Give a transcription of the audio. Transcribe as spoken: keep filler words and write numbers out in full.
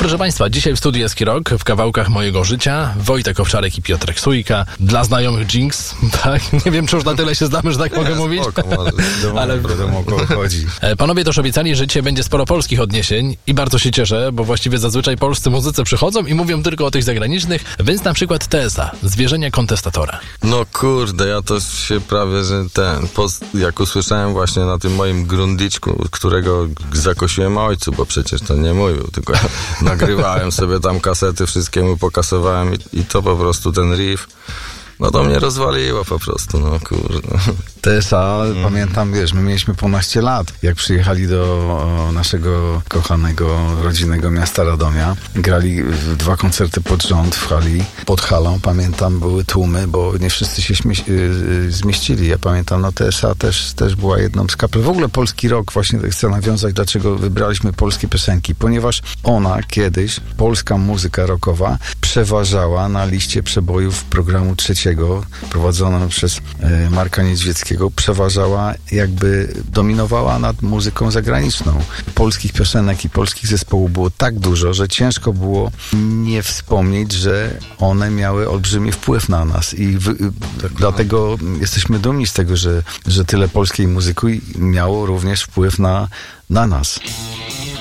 proszę Państwa, dzisiaj w studiu Jaski Rock, w kawałkach mojego życia, Wojtek Owczarek i Piotrek Sójka. Dla znajomych Jinx, tak? Nie wiem, czy już na tyle się znamy, że tak nie, mogę mówić. Spoko, może, ale wiadomo, o kogo chodzi. Panowie też obiecali, że dzisiaj będzie sporo polskich odniesień i bardzo się cieszę, bo właściwie zazwyczaj polscy muzycy przychodzą i mówią tylko o tych zagranicznych, więc na przykład T S A, Zwierzenia Kontestatora. No kurde, ja to się prawie, że ten, post, jak usłyszałem właśnie na tym moim grundiczku, którego zakosiłem ojcu, bo przecież to nie mój był, tylko ja nagrywałem sobie tam kasety, wszystkiemu pokasowałem i, i to po prostu ten riff, no to mnie rozwaliło po prostu, no kurde. T S A, mm. pamiętam, wiesz, my mieliśmy ponadto lat, jak przyjechali do o, naszego kochanego, rodzinnego miasta Radomia. Grali w dwa koncerty pod rząd w hali, pod halą, pamiętam, były tłumy, bo nie wszyscy się śmie- yy, zmieścili. Ja pamiętam, no T S A też, też była jedną z kapel. W ogóle polski rock, właśnie chcę nawiązać, dlaczego wybraliśmy polskie piosenki, ponieważ ona kiedyś, polska muzyka rockowa, przeważała na liście przebojów programu trzeciego, prowadzoną przez yy, Marka Niedźwieckiego, przeważała, jakby dominowała nad muzyką zagraniczną. Polskich piosenek i polskich zespołów było tak dużo, że ciężko było nie wspomnieć, że one miały olbrzymi wpływ na nas i w, tak, dlatego no. jesteśmy dumni z tego, że, że tyle polskiej muzyki miało również wpływ na, na nas.